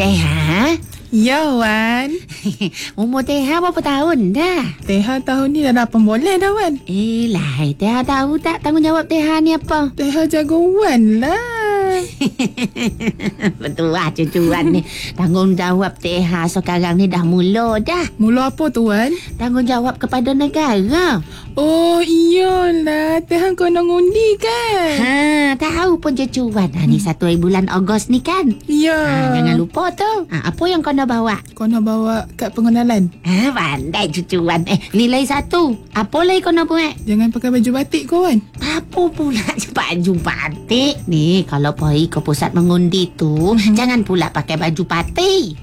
Teha? Ya, Wan. Umur Teha berapa tahun dah? Teha tahun ni dah 8 bulan dah, Wan. Lah, Teha tahu tak tanggungjawab Teha ni apa? Teha jaga Wan lah. Betul lah cucuan ni. Tanggungjawab Teha sekarang ni dah mula dah. Mula apa tu, Wan? Tanggungjawab kepada negara. Oh, iyalah. Teha kena ngundi kan? Tahu pun cucuan. Ni 1 bulan Ogos ni kan? Ya. Jangan lupa tu. Apa yang kau nak bawa? Kena bawa kad pengenalan. Pandai cucuan. Nilai 1. Apa lagi kau nak buat? Jangan pakai baju batik kau, Wan. Apa pula baju batik? Ni kalau pergi ke pusat mengundi tu, jangan pula pakai baju parti.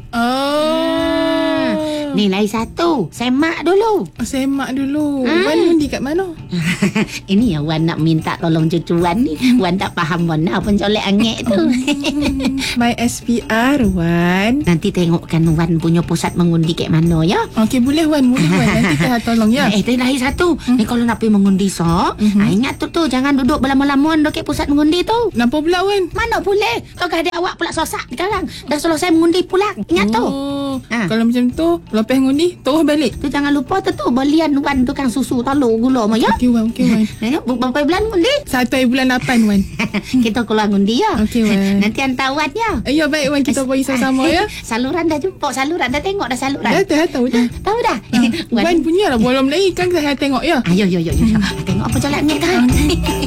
Nilai 1. Semak dulu. Semak dulu. Wan undi kat mana? Ini yang Wan nak minta tolong cucuan ni. Wan tak faham mana pencolek angin tu. My SPR, Wan. Nanti tengokkan Wan punya pusat mengundi kat mana ya. Okey, boleh Wan. Nanti Teha tolong ya. Nilai 1. Ni kalau nak pergi mengundi ingat tu jangan duduk berlama-lama dekat pusat mengundi tu. Kenapa pula, Wan? Mana boleh. Kau ada awak pula sosak sekarang. Dah selesai mengundi pulang. Ingat tu. Kalau macam tu, lepas ngundi, terus balik. Tu jangan lupa tu belian Wan tukang susu telur gula mah ya. Okey, Wan. Berapa bulan ngundi? 1 bulan 8, Wan. Kita keluar ngundi ya. Okey, Wan. Nanti hantar Wan ya. Ya, baik, Wan. Kita pergi sama-sama ya. Saluran dah jumpa. Saluran dah tengok dah saluran. Dah, Teha tahu dah. Tahu dah. Wan punya lah. Belum lagi kan saya tengok ya. Yo. Tengok apa jalan ni kan.